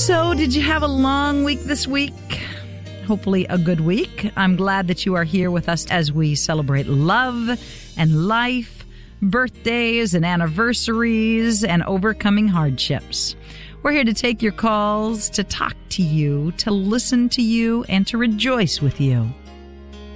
So, did you have a long week this week? Hopefully a good week. I'm glad that you are here with us as we celebrate love and life, birthdays and anniversaries, and overcoming hardships. We're here to take your calls, to talk to you, to listen to you, and to rejoice with you.